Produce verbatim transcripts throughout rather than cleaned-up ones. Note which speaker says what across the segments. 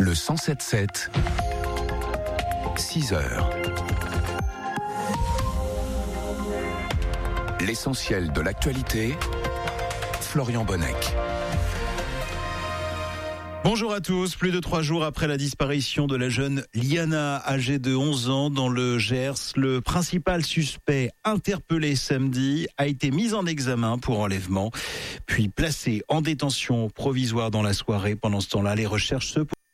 Speaker 1: Le cent sept sept, six heures. L'essentiel de l'actualité, Florian Bonnec.
Speaker 2: Bonjour à tous. Plus de trois jours après la disparition de la jeune Liana, âgée de onze ans, dans le Gers, le principal suspect interpellé samedi a été mis en examen pour enlèvement, puis placé en détention provisoire dans la soirée. Pendant ce temps-là, les recherches se poursuivent.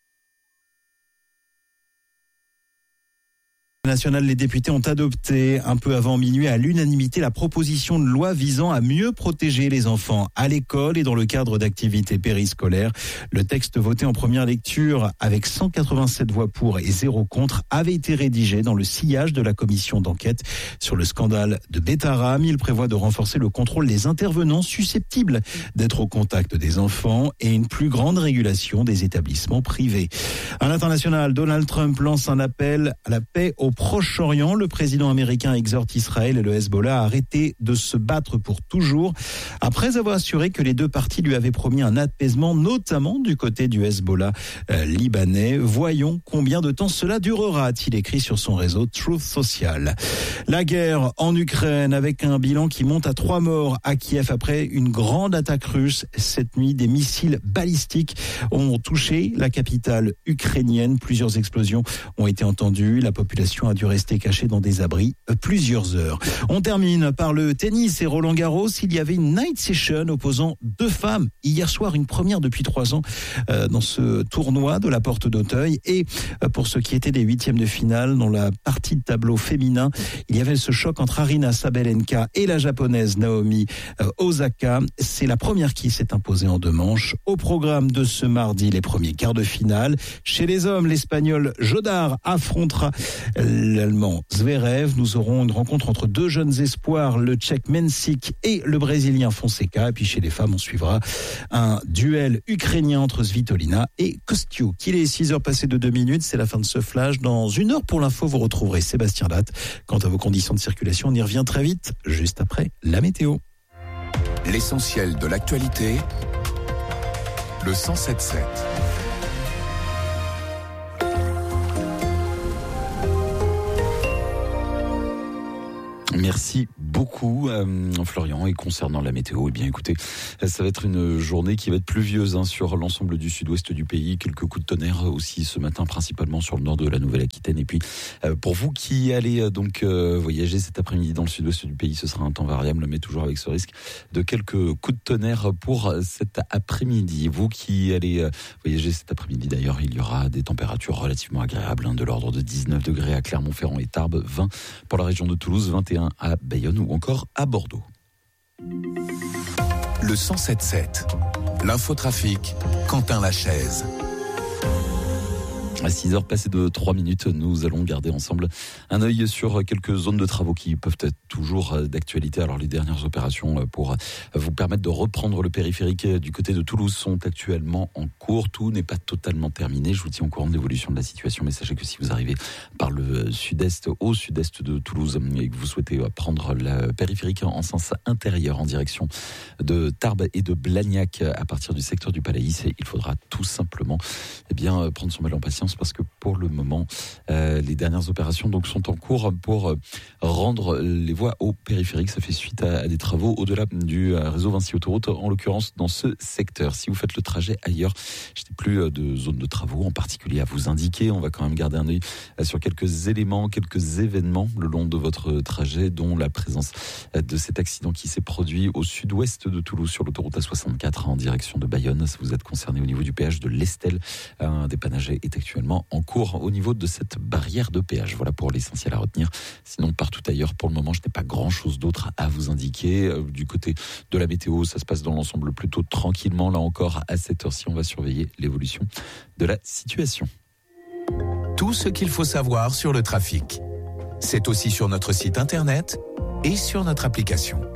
Speaker 2: National, les députés ont adopté un peu avant minuit à l'unanimité la proposition de loi visant à mieux protéger les enfants à l'école et dans le cadre d'activités périscolaires. Le texte voté en première lecture avec cent quatre-vingt-sept voix pour et zéro contre avait été rédigé dans le sillage de la commission d'enquête sur le scandale de Betaram. Il prévoit de renforcer le contrôle des intervenants susceptibles d'être au contact des enfants et une plus grande régulation des établissements privés. À l'international, Donald Trump lance un appel à la paix au Proche-Orient. Le président américain exhorte Israël et le Hezbollah à arrêter de se battre pour toujours, après avoir assuré que les deux parties lui avaient promis un apaisement, notamment du côté du Hezbollah euh, libanais. Voyons combien de temps cela durera, a-t-il écrit sur son réseau Truth Social. La guerre en Ukraine, avec un bilan qui monte à trois morts à Kiev après une grande attaque russe. Cette nuit, des missiles balistiques ont touché la capitale ukrainienne. Plusieurs explosions ont été entendues. La population a dû rester cachée dans des abris plusieurs heures. On termine par le tennis et Roland Garros. Il y avait une night session opposant deux femmes hier soir, une première depuis trois ans euh, dans ce tournoi de la Porte d'Auteuil. Et euh, pour ce qui était des huitièmes de finale, dans la partie de tableau féminin, il y avait ce choc entre Aryna Sabalenka et la japonaise Naomi euh, Osaka. C'est la première qui s'est imposée en deux manches. Au programme de ce mardi, les premiers quarts de finale. Chez les hommes, l'Espagnol Jodar affrontera l'Allemand Zverev. Nous aurons une rencontre entre deux jeunes espoirs, le Tchèque Mensik et le Brésilien Fonseca. Et puis chez les femmes, on suivra un duel ukrainien entre Svitolina et Kostyuk. Il est six heures passées de deux minutes, c'est la fin de ce flash. Dans une heure pour l'info, vous retrouverez Sébastien Latte. Quant à vos conditions de circulation, on y revient très vite, juste après la météo.
Speaker 1: L'essentiel de l'actualité, le cent sept sept.
Speaker 3: Merci beaucoup euh, Florian. Et concernant la météo, eh bien écoutez, ça va être une journée qui va être pluvieuse hein, sur l'ensemble du sud-ouest du pays. Quelques coups de tonnerre aussi ce matin, principalement sur le nord de la Nouvelle-Aquitaine. Et puis euh, pour vous qui allez euh, donc euh, voyager cet après-midi dans le sud-ouest du pays, ce sera un temps variable, mais toujours avec ce risque de quelques coups de tonnerre pour cet après-midi. Vous qui allez euh, voyager cet après-midi d'ailleurs, il y aura des températures relativement agréables, hein, de l'ordre de dix-neuf degrés à Clermont-Ferrand et Tarbes, vingt pour la région de Toulouse, vingt et un à Bayonne ou encore à Bordeaux.
Speaker 1: Le cent sept sept, l'infotrafic, Quentin Lachaise.
Speaker 3: À six heures passées de trois minutes, nous allons garder ensemble un œil sur quelques zones de travaux qui peuvent être toujours d'actualité. Alors les dernières opérations pour vous permettre de reprendre le périphérique du côté de Toulouse sont actuellement en cours. Tout n'est pas totalement terminé. Je vous tiens au courant de l'évolution de la situation. Mais sachez que si vous arrivez par le sud-est, au sud-est de Toulouse, et que vous souhaitez prendre le périphérique en sens intérieur en direction de Tarbes et de Blagnac à partir du secteur du Palaïs, il faudra tout simplement eh bien, prendre son mal en patience, parce que pour le moment, euh, les dernières opérations donc sont en cours pour euh, rendre les voies au périphérique. Ça fait suite à, à des travaux au-delà du euh, réseau Vinci Autoroute, en l'occurrence dans ce secteur. Si vous faites le trajet ailleurs, je n'ai plus euh, de zone de travaux en particulier à vous indiquer. On va quand même garder un œil euh, sur quelques éléments, quelques événements le long de votre trajet, dont la présence euh, de cet accident qui s'est produit au sud-ouest de Toulouse sur l'autoroute A soixante-quatre en direction de Bayonne. Si vous êtes concerné au niveau du péage de l'Estel, un dépannage est actuellement en cours au niveau de cette barrière de péage. Voilà pour l'essentiel à retenir. Sinon, partout ailleurs, pour le moment, je n'ai pas grand-chose d'autre à vous indiquer. Euh, du côté de la météo, ça se passe dans l'ensemble plutôt tranquillement. Là encore, à cette heure-ci, on va surveiller l'évolution de la situation.
Speaker 1: Tout ce qu'il faut savoir sur le trafic, c'est aussi sur notre site internet et sur notre application.